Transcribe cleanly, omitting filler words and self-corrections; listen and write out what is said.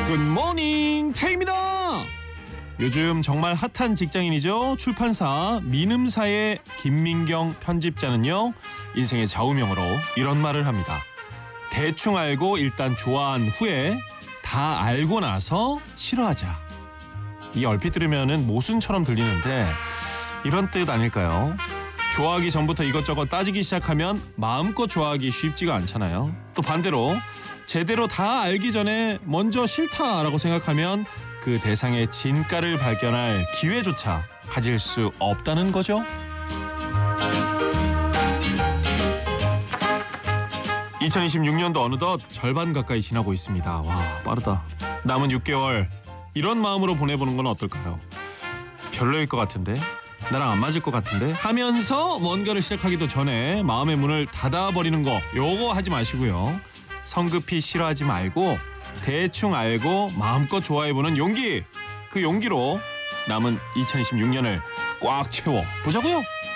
굿모닝 태입니다. 요즘 정말 핫한 직장인이죠. 출판사 민음사의 김민경 편집자는요, 인생의 좌우명으로 이런 말을 합니다. 대충 알고 일단 좋아한 후에 다 알고 나서 싫어하자. 이 얼핏 들으면은 모순처럼 들리는데 이런 뜻 아닐까요? 좋아하기 전부터 이것저것 따지기 시작하면 마음껏 좋아하기 쉽지가 않잖아요. 또 반대로 제대로 다 알기 전에 먼저 싫다라고 생각하면 그 대상의 진가를 발견할 기회조차 가질 수 없다는 거죠. 2026년도 어느덧 절반 가까이 지나고 있습니다. 와, 빠르다. 남은 6개월 이런 마음으로 보내보는 건 어떨까요? 별로일 것 같은데? 나랑 안 맞을 것 같은데? 하면서 뭔가를 시작하기도 전에 마음의 문을 닫아버리는 거, 요거 하지 마시고요. 성급히 싫어하지 말고 대충 알고 마음껏 좋아해보는 용기, 그 용기로 남은 2026년을 꽉 채워보자고요.